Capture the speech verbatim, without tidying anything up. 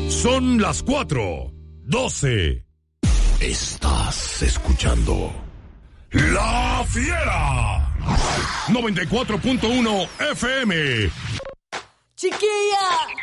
Son las cuatro, doce. Estás escuchando La Fiera. noventa y cuatro punto uno F M. ¡Chiquilla!